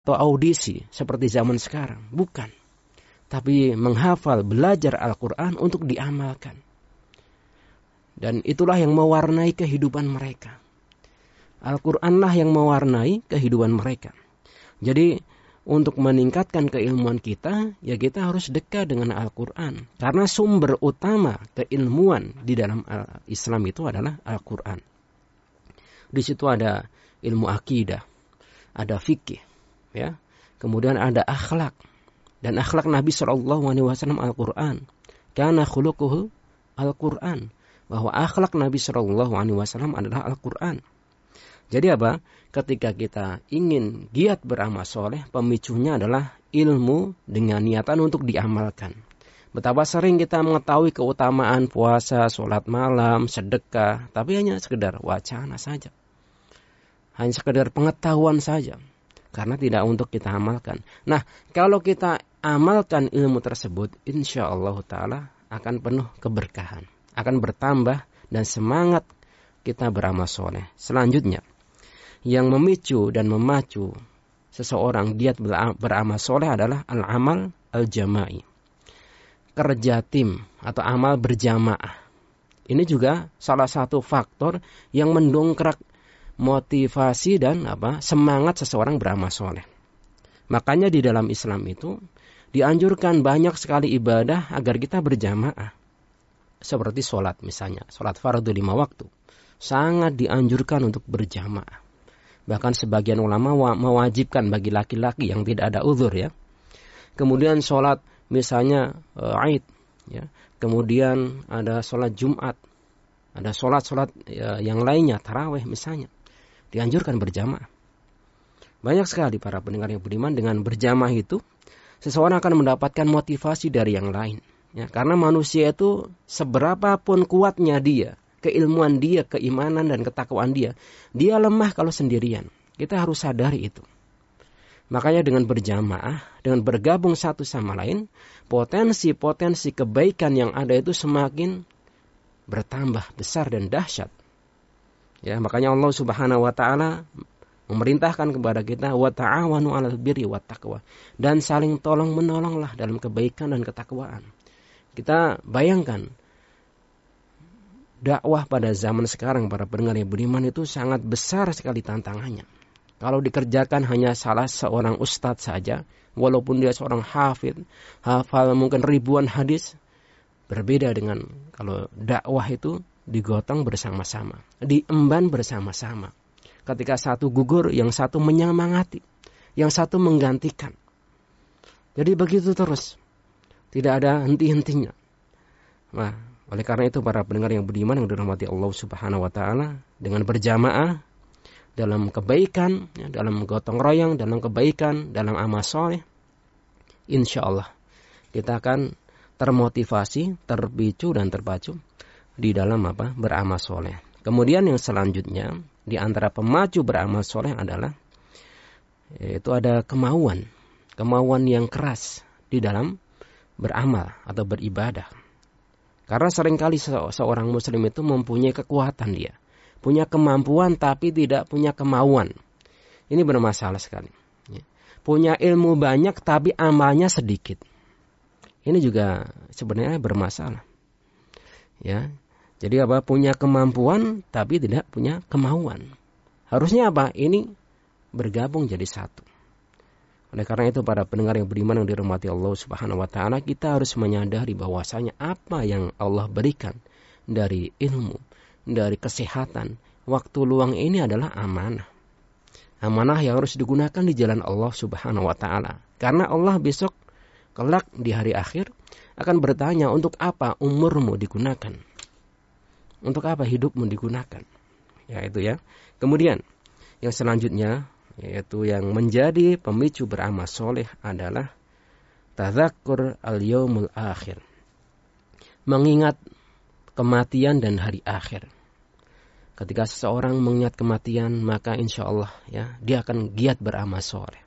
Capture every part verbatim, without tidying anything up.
atau audisi seperti zaman sekarang. Bukan. Tapi menghafal, belajar Al-Quran untuk diamalkan. Dan itulah yang mewarnai kehidupan mereka. Al-Quranlah yang mewarnai kehidupan mereka. Jadi untuk meningkatkan keilmuan kita, ya kita harus dekat dengan Al-Quran. Karena sumber utama keilmuan di dalam Islam itu adalah Al-Quran. Di situ ada ilmu akidah, ada fikih, ya. Kemudian ada akhlak. Dan akhlak Nabi shallallahu alaihi wasallam Al-Quran. Kana khuluquhu Al-Quran. Bahwa akhlak Nabi shallallahu alaihi wasallam adalah Al-Quran. Jadi apa? Ketika kita ingin giat beramal soleh, pemicunya adalah ilmu dengan niatan untuk diamalkan. Betapa sering kita mengetahui keutamaan puasa, sholat malam, sedekah, tapi hanya sekedar wacana saja. Hanya sekedar pengetahuan saja. Karena tidak untuk kita amalkan. Nah, kalau kita amalkan ilmu tersebut, insya Allah Ta'ala akan penuh keberkahan. Akan bertambah dan semangat kita beramal soleh. Selanjutnya, yang memicu dan memacu seseorang giat beramal soleh adalah al-amal al-jama'i. Kerja tim atau amal berjamaah. Ini juga salah satu faktor yang mendongkrak motivasi dan apa semangat seseorang beramal soleh. Makanya di dalam Islam itu dianjurkan banyak sekali ibadah agar kita berjamaah. Seperti sholat misalnya, sholat fardu lima waktu. Sangat dianjurkan untuk berjamaah. Bahkan sebagian ulama mewajibkan bagi laki-laki yang tidak ada uzur ya. Kemudian sholat misalnya uh, Aid ya. Kemudian ada sholat Jumat. Ada sholat-sholat ya, yang lainnya, tarawih misalnya. Dianjurkan berjamaah. Banyak sekali para pendengar yang beriman dengan berjamaah itu seseorang akan mendapatkan motivasi dari yang lain. Ya, karena manusia itu seberapapun kuatnya dia, keilmuan dia, keimanan dan ketakwaan dia, dia lemah kalau sendirian. Kita harus sadari itu. Makanya dengan berjamaah, dengan bergabung satu sama lain, potensi-potensi kebaikan yang ada itu semakin bertambah besar dan dahsyat. Ya, makanya Allah Subhanahu wa taala memerintahkan kepada kita wa ta'awanu 'alal birri wat taqwa, dan saling tolong-menolonglah dalam kebaikan dan ketakwaan. Kita bayangkan dakwah pada zaman sekarang para pendengar yang beriman itu sangat besar sekali tantangannya. Kalau dikerjakan hanya salah seorang ustadz saja, walaupun dia seorang hafid, hafal mungkin ribuan hadis, berbeda dengan kalau dakwah itu digotong bersama-sama, diemban bersama-sama. Ketika satu gugur, yang satu menyemangati, yang satu menggantikan. Jadi begitu terus, tidak ada henti-hentinya. Nah, oleh karena itu para pendengar yang beriman yang dirahmati Allah Subhanahu wa taala, dengan berjamaah dalam kebaikan, ya, dalam gotong royong, dalam kebaikan, dalam amal soleh, insya Allah kita akan termotivasi, terpicu dan terpacu di dalam apa beramal soleh. Kemudian yang selanjutnya di antara pemacu beramal soleh adalah yaitu ada kemauan, kemauan yang keras di dalam beramal atau beribadah. Karena seringkali se- seorang muslim itu mempunyai kekuatan dia, punya kemampuan tapi tidak punya kemauan. Ini bermasalah sekali. Ya. Punya ilmu banyak tapi amalnya sedikit. Ini juga sebenarnya bermasalah. Ya. Jadi apa? Punya kemampuan tapi tidak punya kemauan. Harusnya apa? Ini bergabung jadi satu. Oleh karena itu para pendengar yang beriman yang dirahmati Allah Subhanahu wa taala, kita harus menyadari bahwasanya apa yang Allah berikan dari ilmu, dari kesehatan, waktu luang ini adalah amanah. Amanah yang harus digunakan di jalan Allah Subhanahu wa taala. Karena Allah besok kelak di hari akhir akan bertanya, untuk apa umurmu digunakan? Untuk apa hidupmu digunakan? Ya itu ya. Kemudian yang selanjutnya yaitu yang menjadi pemicu beramal soleh adalah tadzakur al-yaumul akhir. Mengingat kematian dan hari akhir. Ketika seseorang mengingat kematian, maka insya Allah ya dia akan giat beramal soleh.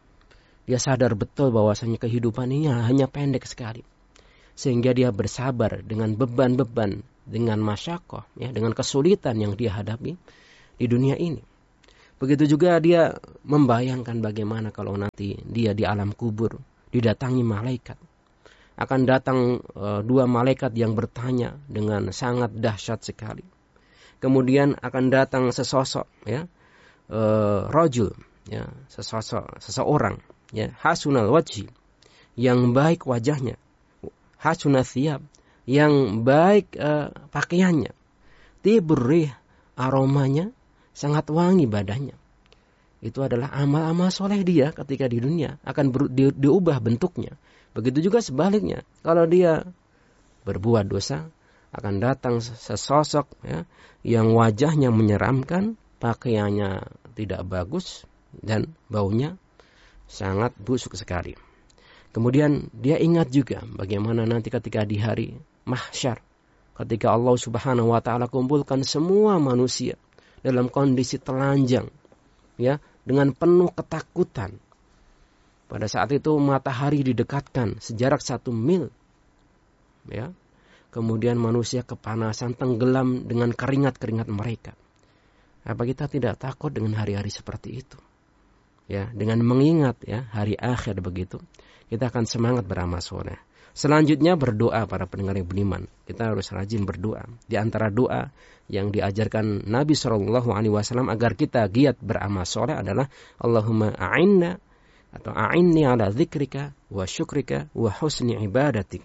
Dia sadar betul bahwasanya kehidupan ini hanya pendek sekali. Sehingga dia bersabar dengan beban-beban, dengan masyakoh, ya, dengan kesulitan yang dia hadapi di dunia ini. Begitu juga dia membayangkan bagaimana kalau nanti dia di alam kubur didatangi malaikat. Akan datang e, dua malaikat yang bertanya dengan sangat dahsyat sekali. Kemudian akan datang sesosok, ya, e, rajul, ya, sesosok, seseorang, ya, hasunal wajhi, yang baik wajahnya, hasunal thiyab, yang baik e, pakaiannya, tibur rih, aromanya sangat wangi badannya. Itu adalah amal-amal soleh dia ketika di dunia, akan ber, di, diubah bentuknya. Begitu juga sebaliknya, kalau dia berbuat dosa, akan datang sesosok, ya, yang wajahnya menyeramkan, pakaiannya tidak bagus, dan baunya sangat busuk sekali. Kemudian dia ingat juga bagaimana nanti ketika di hari mahsyar, ketika Allah Subhanahu wa taala kumpulkan semua manusia dalam kondisi telanjang, ya, dengan penuh ketakutan. Pada saat itu matahari didekatkan sejarak satu mil, ya. Kemudian manusia kepanasan, tenggelam dengan keringat-keringat mereka. Apa kita tidak takut dengan hari-hari seperti itu? Ya, dengan mengingat, ya, hari akhir begitu, kita akan semangat beramal soleh. Selanjutnya berdoa para pendengar yang beriman. Kita harus rajin berdoa. Di antara doa yang diajarkan Nabi shallallahu alaihi wasallam agar kita giat beramal soleh adalah Allahumma a'inna atau a'inni ala dzikrika wa syukrika wa husni ibadatik.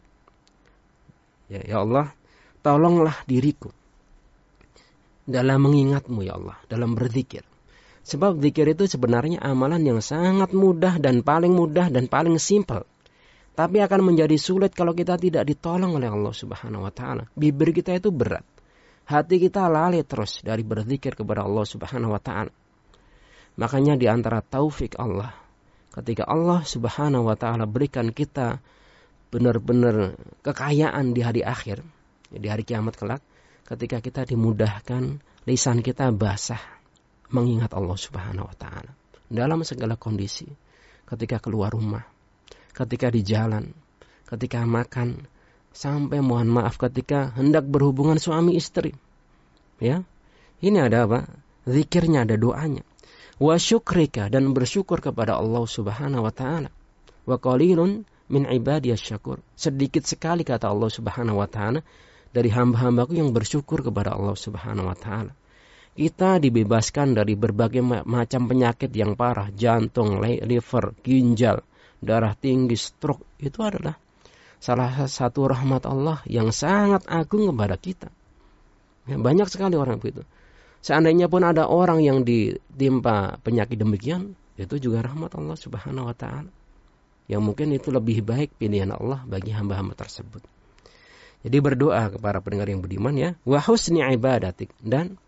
Ya, ya Allah, tolonglah diriku dalam mengingatmu ya Allah, dalam berzikir. Sebab zikir itu sebenarnya amalan yang sangat mudah dan paling mudah dan paling simpel. Tapi akan menjadi sulit kalau kita tidak ditolong oleh Allah Subhanahu wa taala. Bibir kita itu berat. Hati kita lalai terus dari berzikir kepada Allah Subhanahu wa taala. Makanya di antara taufik Allah, ketika Allah Subhanahu wa taala berikan kita benar-benar kekayaan di hari akhir, di hari kiamat kelak, ketika kita dimudahkan lisan kita basah mengingat Allah Subhanahu wa taala dalam segala kondisi, ketika keluar rumah, ketika di jalan, ketika makan, sampai mohon maaf ketika hendak berhubungan suami istri. Ya. Ini ada apa? Zikirnya, ada doanya. Wa syukrika, dan bersyukur kepada Allah Subhanahu wa taala. Wa qalilun min ibadiyas syakur. Sedikit sekali kata Allah Subhanahu wa taala dari hamba-hambaku yang bersyukur kepada Allah Subhanahu wa taala. Kita dibebaskan dari berbagai macam penyakit yang parah, jantung, liver, ginjal, darah tinggi, stroke. Itu adalah salah satu rahmat Allah yang sangat agung kepada kita. Ya, banyak sekali orang begitu. Seandainya pun ada orang yang ditimpa penyakit demikian, itu juga rahmat Allah Subhanahu wa taala. Yang mungkin itu lebih baik pilihan Allah bagi hamba-hamba tersebut. Jadi berdoa kepada pendengar yang beriman, ya, wa husni ibadatik, dan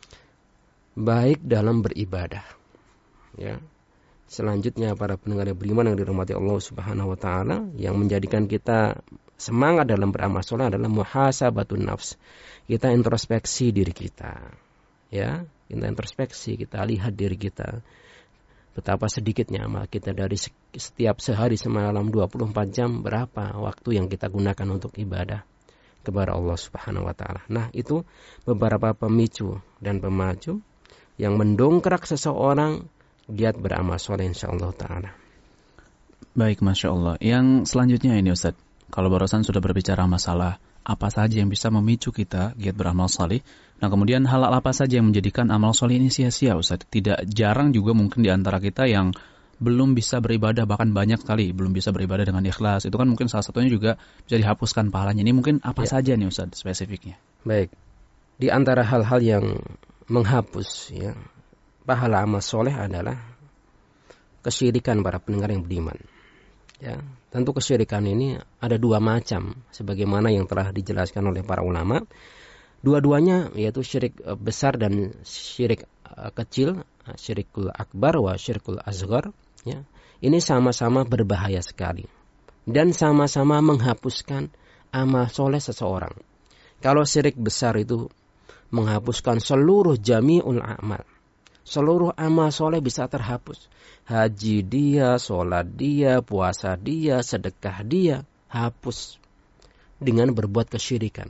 baik dalam beribadah. Ya. Selanjutnya para pendengar yang beriman yang dirahmati Allah Subhanahu wa taala, yang menjadikan kita semangat dalam beramal saleh adalah muhasabatun nafs. Kita introspeksi diri kita. Ya, kita introspeksi, kita lihat diri kita. Betapa sedikitnya amal kita dari setiap sehari semalam dua puluh empat jam, berapa waktu yang kita gunakan untuk ibadah kepada Allah Subhanahu wa taala. Nah, itu beberapa pemicu dan pemacu yang mendongkrak seseorang giat beramal soleh insyaallah taala. Baik, Masya Allah. Yang selanjutnya ini Ustaz, kalau barusan sudah berbicara masalah apa saja yang bisa memicu kita giat beramal soleh, nah kemudian hal apa saja yang menjadikan amal soleh ini sia-sia Ustaz. Tidak jarang juga mungkin di antara kita yang belum bisa beribadah, bahkan banyak sekali belum bisa beribadah dengan ikhlas. Itu kan mungkin salah satunya juga bisa dihapuskan pahalanya. Ini mungkin apa ya saja nih Ustaz spesifiknya? Baik, di antara hal-hal yang menghapus, ya, pahala amal soleh adalah kesyirikan para pendengar yang beriman. Ya, tentu kesyirikan ini ada dua macam, sebagaimana yang telah dijelaskan oleh para ulama. Dua-duanya yaitu syirik besar dan syirik kecil, syirikul akbar wa syirikul asghar. Ya, ini sama-sama berbahaya sekali dan sama-sama menghapuskan amal soleh seseorang. Kalau syirik besar itu menghapuskan seluruh jami'ul amal. Seluruh amal soleh bisa terhapus. Haji dia, sholat dia, puasa dia, sedekah dia, hapus dengan berbuat kesyirikan.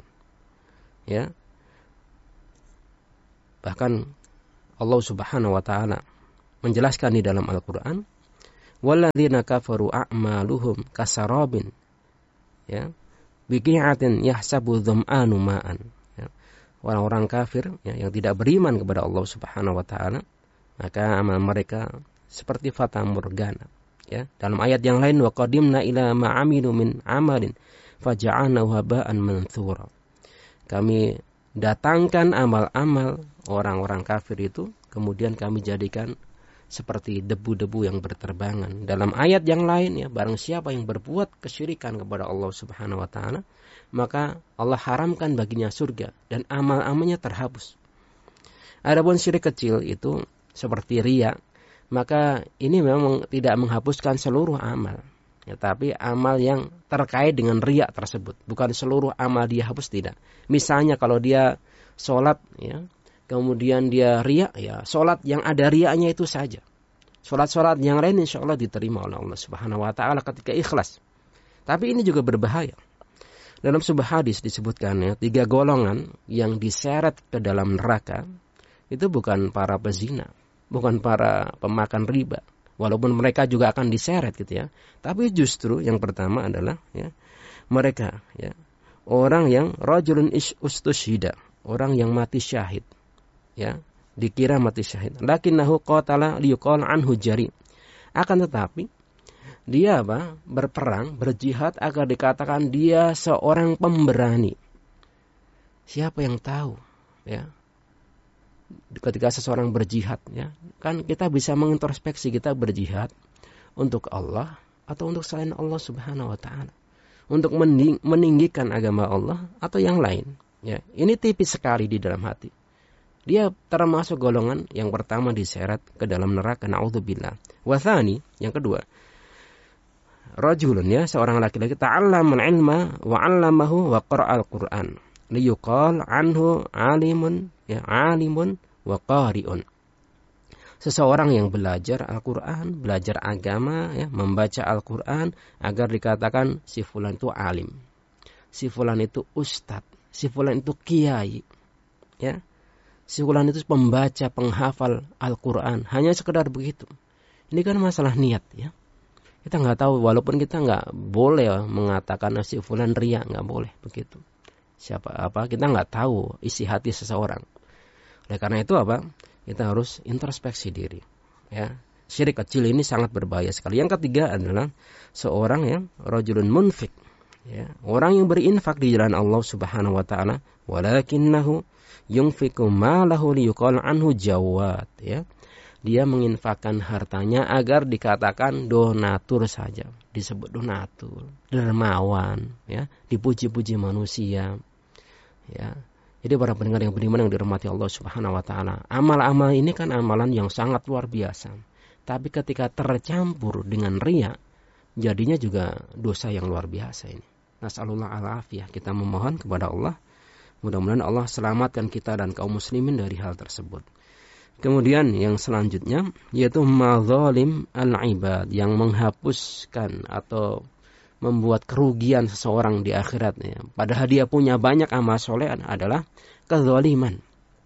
Ya. Bahkan Allah Subhanahu wa taala menjelaskan di dalam Al-Qur'an, walladzina kafaru a'maluhum kasarabin, ya, biqi'atin yahsabu dham'anu ma'an. Ya. Orang-orang kafir, ya, yang tidak beriman kepada Allah Subhanahu wa taala, maka amal mereka seperti fata morgana. Ya, dalam ayat yang lain, wa qadimna ila ma 'amilu min amalin faja'alnahu haba'an manthura. Kami datangkan amal-amal orang-orang kafir itu, kemudian kami jadikan seperti debu-debu yang berterbangan. Dalam ayat yang lain, ya, barang siapa yang berbuat kesyirikan kepada Allah Subhanahu wa taala, maka Allah haramkan baginya surga dan amal-amalnya terhapus. Adapun syirik kecil itu seperti riya, maka ini memang tidak menghapuskan seluruh amal, ya, tapi amal yang terkait dengan riya tersebut, bukan seluruh amal dia hapus, tidak. Misalnya kalau dia sholat, ya, kemudian dia riya, ya, sholat yang ada riyanya itu saja. Sholat-sholat yang lain insya Allah diterima oleh Allah Subhanahu wa taala ketika ikhlas. Tapi ini juga berbahaya. Dalam sebuah hadis disebutkan, ya, tiga golongan yang diseret ke dalam neraka itu bukan para pezina, bukan para pemakan riba, walaupun mereka juga akan diseret gitu ya. Tapi justru yang pertama adalah, ya, mereka, ya, orang yang rajulun ustushida, orang yang mati syahid, ya, dikira mati syahid. Lakinnahu qatala liyuqal anhu jari. Akan tetapi dia apa? Berperang, berjihad agar dikatakan dia seorang pemberani. Siapa yang tahu, ya? Ketika seseorang berjihad, ya, kan kita bisa mengintrospeksi, kita berjihad untuk Allah atau untuk selain Allah Subhanahu wa taala, untuk meninggikan agama Allah atau yang lain, ya. Ini tipis sekali di dalam hati. Dia termasuk golongan yang pertama diseret ke dalam neraka, naudzubillah. Wa tsani, yang kedua, rajulun, ya, seorang laki-laki ta'allama al-ilma wa 'allamahu wa qara'al Qur'an liyuqal anhu alimun, ya, alimun wa qari'un. Seseorang yang belajar Al-Qur'an, belajar agama, ya, membaca Al-Qur'an agar dikatakan si fulan itu alim, si fulan itu ustadz, si fulan itu kiai, ya, si fulan itu pembaca, penghafal Al-Qur'an. Hanya sekedar begitu. Ini kan masalah niat, ya. Kita nggak tahu, walaupun kita nggak boleh mengatakan si fulan riya, nggak boleh begitu. Siapa apa kita nggak tahu isi hati seseorang. Oleh karena itu apa? Kita harus introspeksi diri. Ya, syirik kecil ini sangat berbahaya sekali. Yang ketiga adalah seorang yang rajulun munfik, ya, orang yang berinfak di jalan Allah Subhanahu wa taala, walakinnahu yunfiqu malahu liyuqal anhu jawad, ya. Dia menginfakkan hartanya agar dikatakan donatur saja, disebut donatur, dermawan, ya, dipuji-puji manusia, ya. Jadi para pendengar yang beriman yang dirahmati Allah Subhanahu wa taala, amal-amal ini kan amalan yang sangat luar biasa. Tapi ketika tercampur dengan riya, jadinya juga dosa yang luar biasa ini. Nas'alullah al-afiyah. Kita memohon kepada Allah, mudah-mudahan Allah selamatkan kita dan kaum muslimin dari hal tersebut. Kemudian yang selanjutnya yaitu madzalim al-ibad, yang menghapuskan atau membuat kerugian seseorang di akhiratnya. Padahal dia punya banyak amal soleh, adalah kezaliman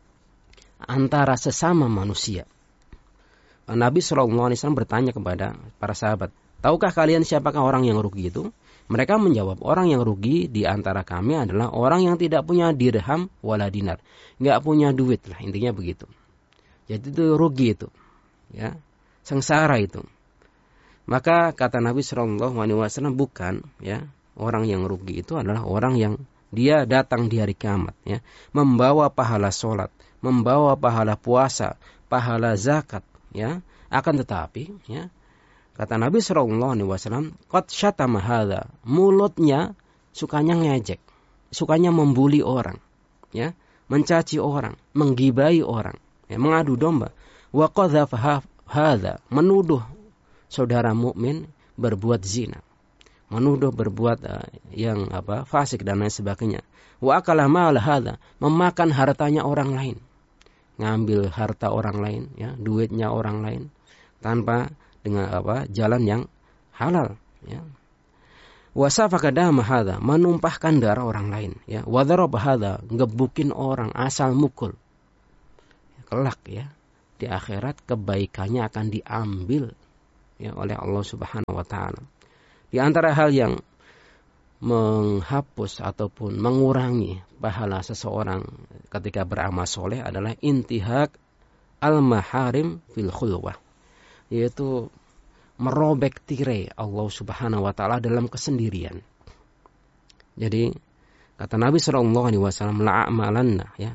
antara sesama manusia. Nabi shallallahu alaihi wasallam bertanya kepada para sahabat, tahukah kalian siapakah orang yang rugi itu? Mereka menjawab, orang yang rugi di antara kami adalah orang yang tidak punya dirham wala dinar, nggak punya duit lah, intinya begitu. Jadi itu rugi itu, ya, sengsara itu. Maka kata Nabi shallallahu alaihi wasallam, bukan, ya, orang yang rugi itu adalah orang yang dia datang di hari kiamat, ya, membawa pahala sholat, membawa pahala puasa, pahala zakat, ya, akan tetapi, ya, kata Nabi shallallahu alaihi wasallam, qad syatama hadza, mulutnya sukanya ngejek, sukanya membuli orang, ya, mencaci orang, menggibai orang, ya, mengadu domba, wa qadzafa hadza, menuduh saudara mukmin berbuat zina, menuduh berbuat uh, yang apa fasik dan lain sebagainya. Wa akala mal hadza, memakan hartanya orang lain, ngambil harta orang lain, ya, duitnya orang lain tanpa dengan apa jalan yang halal, ya. Wa safaka dama hadza, menumpahkan darah orang lain, ya. Wa daraba hadza, ngebukin orang asal mukul, kelak, ya. di akhirat kebaikannya akan diambil ya oleh Allah Subhanahu wa taala. Di antara hal yang menghapus ataupun mengurangi pahala seseorang ketika beramal soleh adalah intihak al-maharim fil khulwah, yaitu merobek tirai Allah Subhanahu wa taala dalam kesendirian. Jadi kata Nabi sallallahu alaihi wasallam, la a'malanna ya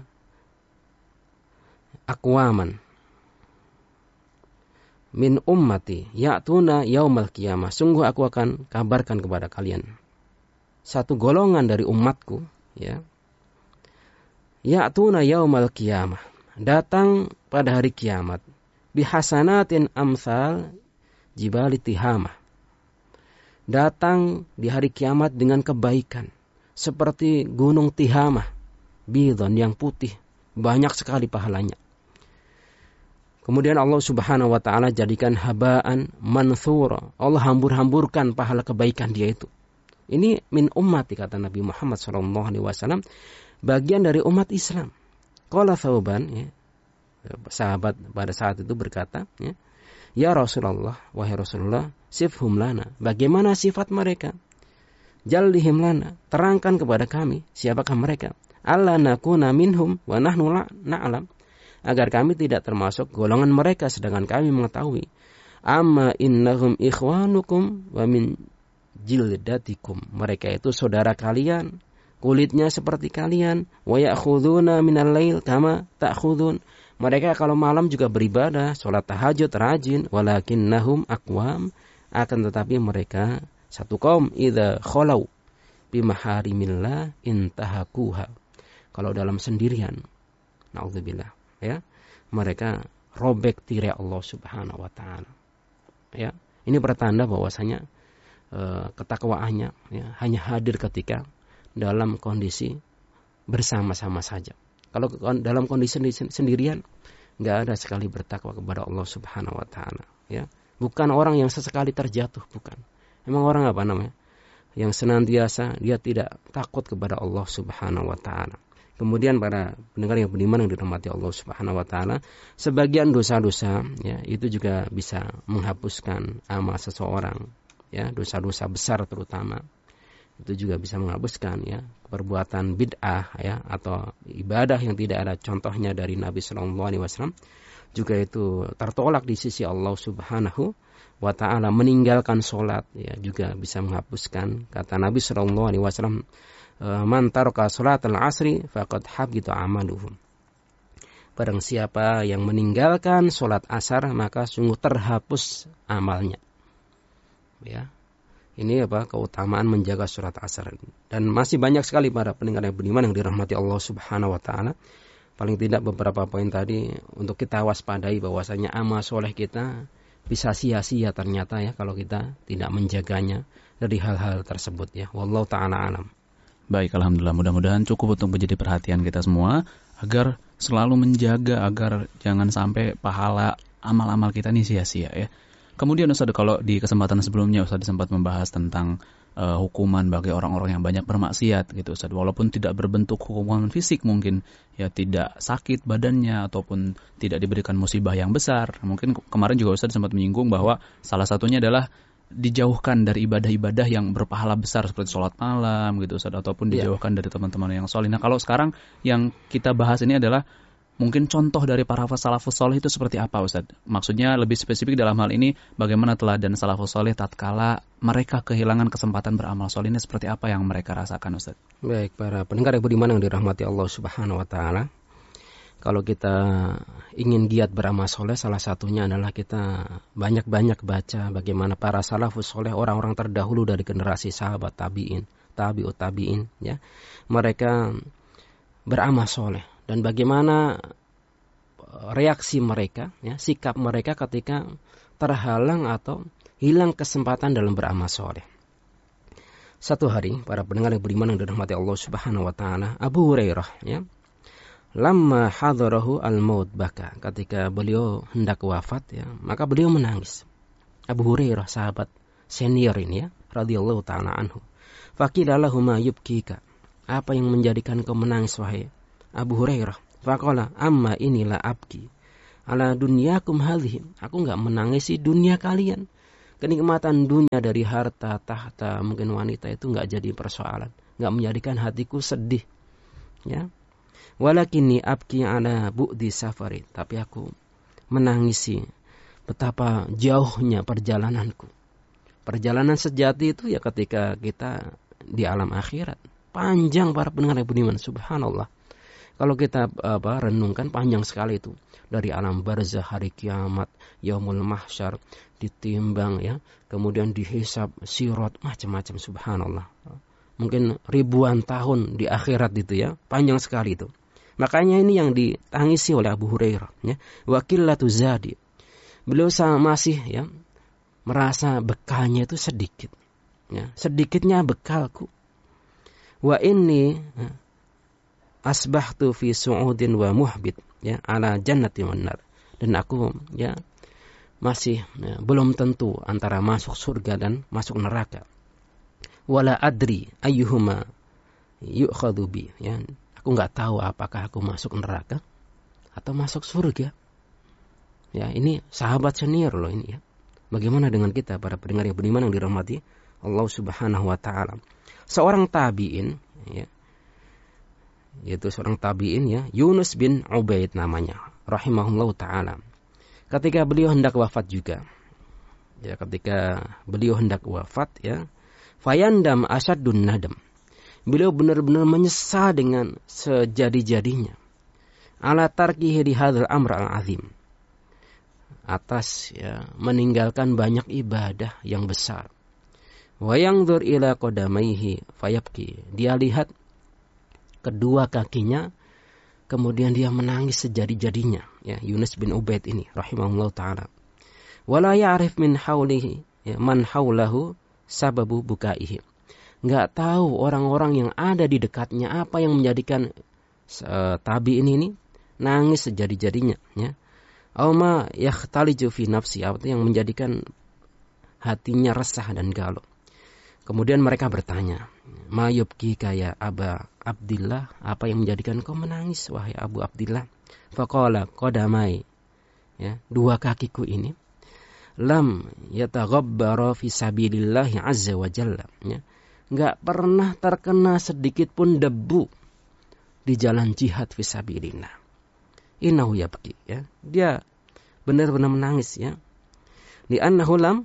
aqwaman min ummati ya'tuna yaumal qiyamah, sungguh aku akan kabarkan kepada kalian satu golongan dari umatku ya, ya'tuna yaumal qiyamah, datang pada hari kiamat, bihasanatin amsal jibali tihamah, datang di hari kiamat dengan kebaikan seperti gunung Tihamah, bidon yang putih, banyak sekali pahalanya. Kemudian Allah Subhanahu wa taala jadikan habaan manthura, Allah hambur-hamburkan pahala kebaikan dia itu. Ini min ummati, kata Nabi Muhammad sallallahu alaihi wasallam, bagian dari umat Islam. Qala Thauban ya, sahabat pada saat itu berkata ya, ya Rasulullah, wahai Rasulullah, sifhum lana, bagaimana sifat mereka? Jallihim lana, terangkan kepada kami siapakah mereka? Alla nakuna minhum wa nahnu na'lam, agar kami tidak termasuk golongan mereka sedangkan kami mengetahui. Amma innahum ikhwanukum wa min jildatikum, mereka itu saudara kalian, kulitnya seperti kalian. Wa ya'khuduna minal lail kama ta'khudun, mereka kalau malam juga beribadah, sholat tahajud rajin. Walakinnahum aqwam, akan tetapi mereka satu kaum idza khalau bimaharimillah intahakuha, kalau dalam sendirian, naudzubillah ya, mereka robek tirai Allah Subhanahu wa taala. Ya, ini pertanda bahwasanya e, ketakwaannya ya, hanya hadir ketika dalam kondisi bersama-sama saja. Kalau dalam kondisi sendirian, nggak ada sekali bertakwa kepada Allah Subhanahu wa taala ya. Bukan orang yang sesekali terjatuh, bukan. Emang orang apa namanya? Yang senantiasa dia tidak takut kepada Allah Subhanahu wa taala. Kemudian para pendengar yang beriman yang dirahmati Allah Subhanahu wa taala, sebagian dosa-dosa ya itu juga bisa menghapuskan amal seseorang ya, dosa-dosa besar terutama. Itu juga bisa menghapuskan ya perbuatan bid'ah ya, atau ibadah yang tidak ada contohnya dari Nabi sallallahu alaihi wasallam, juga itu tertolak di sisi Allah Subhanahu wa taala. Meninggalkan salat ya juga bisa menghapuskan. Kata Nabi sallallahu alaihi wasallam, man taraka salatal asri faqad habita amaluhu, barang siapa yang meninggalkan salat asar maka sungguh terhapus amalnya. Ya. Ini apa keutamaan menjaga salat asar. Dan masih banyak sekali para pendengar yang beriman yang dirahmati Allah Subhanahu wa taala. Paling tidak beberapa poin tadi untuk kita waspadai bahwasanya amal soleh kita bisa sia-sia ternyata ya kalau kita tidak menjaganya dari hal-hal tersebut ya. Wallahu taala alam. Baik, alhamdulillah, mudah-mudahan cukup untuk menjadi perhatian kita semua agar selalu menjaga agar jangan sampai pahala amal-amal kita ini sia-sia ya. Kemudian Ustaz, kalau di kesempatan sebelumnya Ustaz sempat membahas tentang uh, hukuman bagi orang-orang yang banyak bermaksiat gitu Ustaz, walaupun tidak berbentuk hukuman fisik, mungkin ya tidak sakit badannya ataupun tidak diberikan musibah yang besar. Mungkin kemarin juga Ustaz sempat menyinggung bahwa salah satunya adalah dijauhkan dari ibadah-ibadah yang berpahala besar seperti sholat malam gitu Ustaz, ataupun dijauhkan yeah. dari teman-teman yang soleh. Nah, kalau sekarang yang kita bahas ini adalah mungkin contoh dari para salafus soleh itu seperti apa Ustaz? Maksudnya lebih spesifik dalam hal ini bagaimana teladan salafus soleh tatkala mereka kehilangan kesempatan beramal soleh, ini seperti apa yang mereka rasakan Ustaz? Baik, para pendengar yang beriman yang dirahmati Allah Subhanahu wa taala. Kalau kita ingin giat beramal soleh, salah satunya adalah kita banyak-banyak baca bagaimana para salafus soleh, orang-orang terdahulu dari generasi sahabat tabi'in, tabi'ut tabi'in, ya, mereka beramal soleh dan bagaimana reaksi mereka, ya, sikap mereka ketika terhalang atau hilang kesempatan dalam beramal soleh. Satu hari, para pendengar yang beriman yang dirahmati Allah Subhanahu wa taala, Abu Hurairah, ya, lamma hadarahu al-maut baka, ketika beliau hendak wafat ya, maka beliau menangis. Abu Hurairah, sahabat senior ini ya, radhiyallahu ta'ala anhu. Faqila lahu ma yubkika, apa yang menjadikan kau menangis wahai Abu Hurairah? Faqala amma inilah abki ala dunyakum hadhihi. Aku enggak menangisi dunia kalian. Kenikmatan dunia dari harta, tahta, mungkin wanita itu enggak jadi persoalan, enggak menjadikan hatiku sedih. Ya. Walakinni abki ala bu'di safari. Tapi aku menangisi betapa jauhnya perjalananku. Perjalanan sejati itu ya ketika kita di alam akhirat. Panjang para pendengar yang budiman, subhanallah. Kalau kita apa, renungkan panjang sekali itu. Dari alam barzah, hari kiamat, yaumul mahsyar, ditimbang ya, kemudian dihisab, sirat, macam-macam, subhanallah. Mungkin ribuan tahun di akhirat itu ya, panjang sekali itu. Makanya ini yang ditangisi oleh Abu Hurairah ya. Wa qillatu zadi. Beliau masih ya merasa bekalnya itu sedikit. Ya, sedikitnya bekalku. Wa inni ya, asbahtu fi su'udin wa muhbit ya ala jannati wan nar. Dan aku ya masih ya, belum tentu antara masuk surga dan masuk neraka. Wala adri ayyuhuma yu'khadhu bi ya. Aku enggak tahu apakah aku masuk neraka atau masuk surga. Ya, ini sahabat senior loh ini ya. Bagaimana dengan kita para pendengar yang beriman yang dirahmati Allah Subhanahu wa taala. Seorang tabi'in ya, yaitu seorang tabi'in ya, Yunus bin Ubaid namanya, rahimahullahu taala. Ketika beliau hendak wafat juga. Ya, ketika beliau hendak wafat ya, fayandam asyadun nadam. Beliau benar-benar menyesal dengan sejadi-jadinya. Ala tarkihi di hadzal amr al-azim. Atas ya, meninggalkan banyak ibadah yang besar. Wa yanzur ila qadamaihi fayabki. Dia lihat kedua kakinya, kemudian dia menangis sejadi-jadinya. Ya, Yunus bin Ubaid ini rahimahullah taala. Wala ya'rif min haulihi ya, man haulahu sababu bukaihi. Enggak tahu orang-orang yang ada di dekatnya apa yang menjadikan uh, tabi'in ini nangis sejadi-jadinya ya. Aw ma yakhtaliju fi nafsi, apa yang menjadikan hatinya resah dan galau. Kemudian mereka bertanya, ma yubkika ya Aba Abdillah, apa yang menjadikan kau menangis wahai Abu Abdillah? Faqala qadamai ya, dua kakiku ini lam yataghabbara fi sabilillah azza wa jalla ya. Enggak pernah terkena sedikit pun debu di jalan jihad fisabilillah. Innahu yabki ya. Dia benar-benar menangis ya. Li annahu lam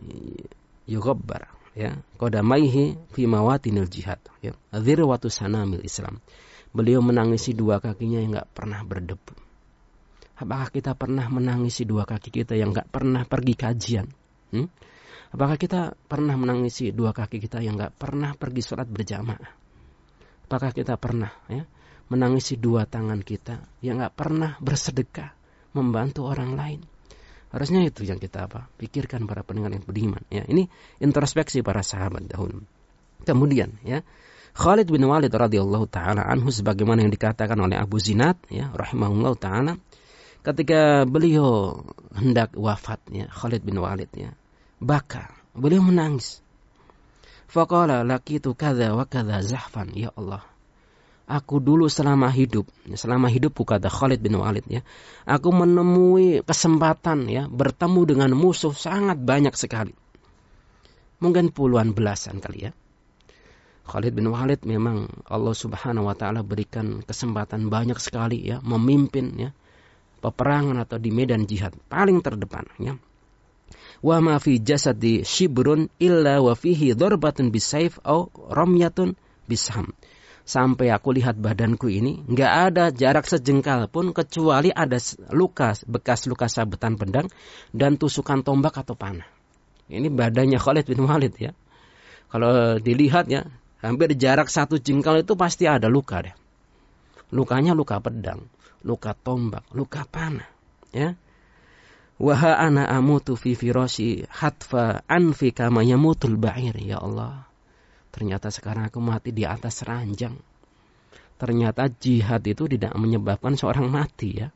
yughabbar ya. Qadamaihi fi mawatinil jihad ya. Dzirwatu sanamil Islam. Beliau menangisi dua kakinya yang enggak pernah berdebu. Apakah kita pernah menangisi dua kaki kita yang enggak pernah pergi kajian? Hmm? Apakah kita pernah menangisi dua kaki kita yang enggak pernah pergi sholat berjamaah? Apakah kita pernah ya menangisi dua tangan kita yang enggak pernah bersedekah, membantu orang lain? Harusnya itu yang kita apa? Pikirkan para pendengar yang beriman ya. Ini introspeksi para sahabat dahulu. Kemudian ya, Khalid bin Walid radhiyallahu taala anhu sebagaimana yang dikatakan oleh Abu Zinad ya rahimahullahu taala, ketika beliau hendak wafat ya, Khalid bin Walid ya, baka, beliau menangis. Faqala laqitu kadza wa kadza zahfan, ya Allah. Aku dulu selama hidup, selama hidupku kata Khalid bin Walid ya, aku menemui kesempatan ya bertemu dengan musuh sangat banyak sekali. Mungkin puluhan belasan kali ya. Khalid bin Walid memang Allah Subhanahu wa taala berikan kesempatan banyak sekali ya memimpin ya peperangan atau di medan jihad paling terdepan ya. Wa ma fi jasadi shibrun illa wa fihi darbatun bisayf aw ramyatun bisham. Sampai aku lihat badanku ini enggak ada jarak sejengkal pun kecuali ada luka, bekas luka sabetan pedang dan tusukan tombak atau panah. Ini badannya Khalid bin Walid ya. Kalau dilihat ya, hampir jarak satu jengkal itu pasti ada luka deh. Lukanya luka pedang, luka tombak, luka panah ya. Wa ana amutu fi firasyi hatfa anfi kama yamutul ba'ir, ya Allah. Ternyata sekarang aku mati di atas ranjang. Ternyata jihad itu tidak menyebabkan seorang mati ya.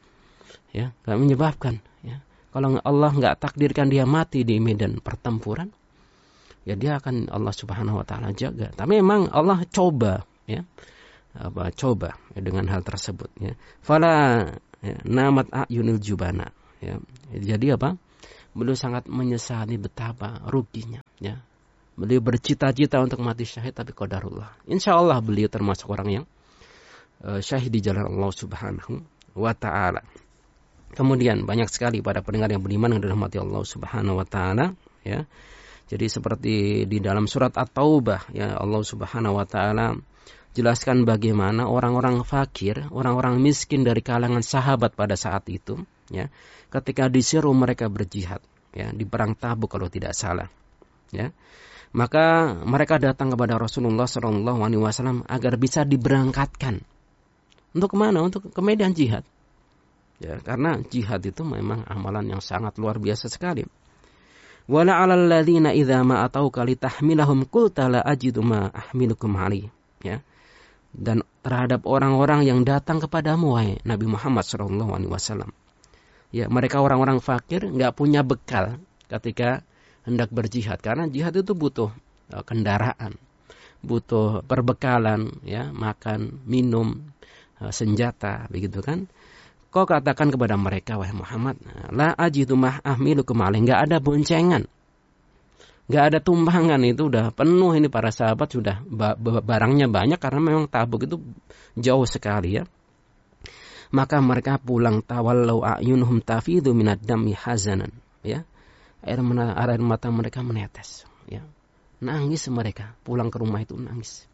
Ya, enggak menyebabkan ya. Kalau Allah enggak takdirkan dia mati di medan pertempuran, ya dia akan Allah Subhanahu wa taala jaga. Tapi memang Allah coba ya. Apa coba ya, dengan hal tersebut ya. Fala ya, namat ayunil jubana, ya. Jadi apa? Beliau sangat menyesali betapa ruginya, ya. Beliau bercita-cita untuk mati syahid, tapi qadarullah. Insya Allah beliau termasuk orang yang uh, syahid di jalan Allah Subhanahu wa Ta'ala. Kemudian banyak sekali pada pendengar yang beriman yang dirahmati Allah Subhanahu wa Ta'ala, ya. Jadi seperti di dalam surat At-Taubah, ya, Allah Subhanahu wa Ta'ala jelaskan bagaimana orang-orang fakir, orang-orang miskin dari kalangan sahabat pada saat itu, ya, ketika disuruh mereka berjihad, ya, di perang Tabuk kalau tidak salah, ya, maka mereka datang kepada Rasulullah shallallahu alaihi wasallam agar bisa diberangkatkan. Untuk kemana? Untuk ke medan jihad, ya, karena jihad itu memang amalan yang sangat luar biasa sekali. Wala 'alal ladzina idza ma atauka litahmilahum qulta la ajidu ma ahmilukum alaihi, ya. Dan terhadap orang-orang yang datang kepadamu wahai Nabi Muhammad shallallahu alaihi wasallam, ya, mereka orang-orang fakir, enggak punya bekal ketika hendak berjihad, karena jihad itu butuh uh, kendaraan, butuh perbekalan, ya, makan, minum, uh, senjata, begitu kan? Kau katakan kepada mereka, wahai Muhammad, la ajidu mah ahmilukum alaih, enggak ada boncengan, enggak ada tumpangan, itu udah penuh ini para sahabat, sudah barangnya banyak karena memang Tabuk itu jauh sekali, ya. Maka mereka pulang, tawallau a'yunuhum tafidu minad dami hazanan, ya. Air mata, air mata mereka menetes, ya. Nangis mereka, pulang ke rumah itu nangis.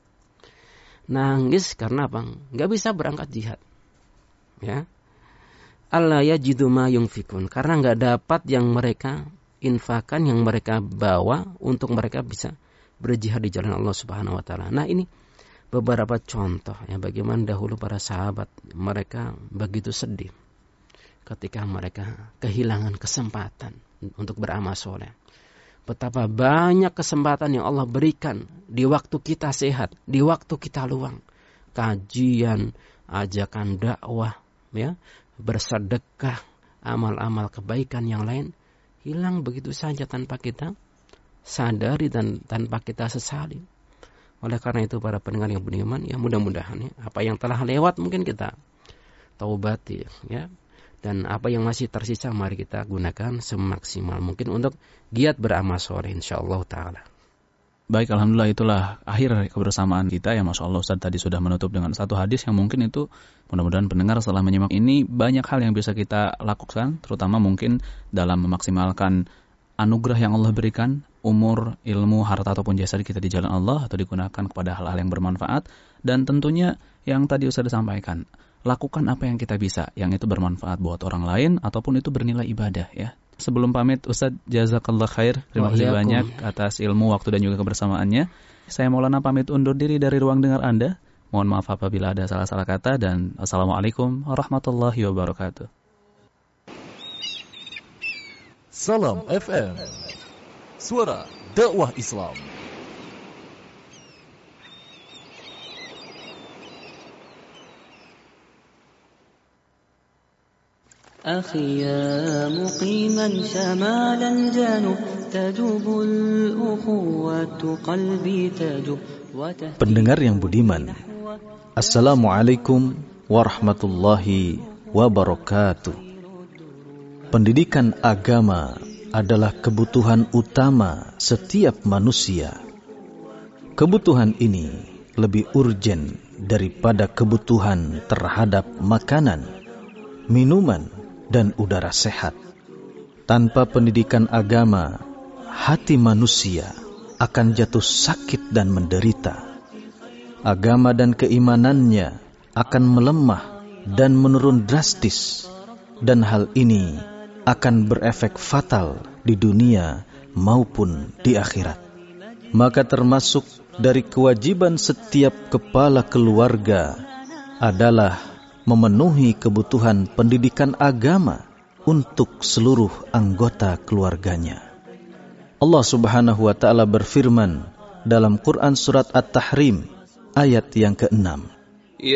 Nangis karena apa? Enggak bisa berangkat jihad, ya. Allah yajidu ma yunfikun, karena enggak dapat yang mereka infakan, yang mereka bawa untuk mereka bisa berjihad di jalan Allah Subhanahu wa Ta'ala. Nah, ini beberapa contoh, ya, bagaimana dahulu para sahabat mereka begitu sedih ketika mereka kehilangan kesempatan untuk beramal soleh. Betapa banyak kesempatan yang Allah berikan di waktu kita sehat, di waktu kita luang. Kajian, ajakan dakwah, ya, bersedekah, amal-amal kebaikan yang lain hilang begitu saja tanpa kita sadari dan tanpa kita sesali. Oleh karena itu para pendengar yang beriman, ya, mudah-mudahan, ya, apa yang telah lewat mungkin kita taubati, ya, dan apa yang masih tersisa mari kita gunakan semaksimal mungkin untuk giat beramal soleh insyaallah taala. Baik, alhamdulillah, itulah akhir kebersamaan kita, ya. Masya Allah, Ustaz tadi sudah menutup dengan satu hadis yang mungkin itu mudah-mudahan pendengar setelah menyimak ini banyak hal yang bisa kita lakukan, terutama mungkin dalam memaksimalkan anugerah yang Allah berikan, umur, ilmu, harta ataupun jasa kita di jalan Allah, atau digunakan kepada hal-hal yang bermanfaat. Dan tentunya yang tadi Ustaz sampaikan, lakukan apa yang kita bisa, yang itu bermanfaat buat orang lain ataupun itu bernilai ibadah, ya. Sebelum pamit, Ustaz, jazakallah khair. Terima kasih banyak atas ilmu, waktu dan juga kebersamaannya. Saya Maulana pamit undur diri dari ruang dengar Anda. Mohon maaf apabila ada salah-salah kata, dan assalamualaikum warahmatullahi wabarakatuh. Salam F M, suara dakwah Islam. أخي يا مقيما شمال الجنوب تجوب الأخوة قلبي تجوب. Pendengar yang budiman, Assalamualaikum warahmatullahi wabarakatuh. Pendidikan agama adalah kebutuhan utama setiap manusia. Kebutuhan ini lebih urgen daripada kebutuhan terhadap makanan, minuman, dan udara sehat. Tanpa pendidikan agama, hati manusia akan jatuh sakit dan menderita. Agama dan keimanannya akan melemah dan menurun drastis, dan hal ini akan berefek fatal di dunia maupun di akhirat. Maka termasuk dari kewajiban setiap kepala keluarga adalah memenuhi kebutuhan pendidikan agama untuk seluruh anggota keluarganya. Allah Subhanahu wa Ta'ala berfirman dalam Quran surat At-Tahrim ayat yang keenam,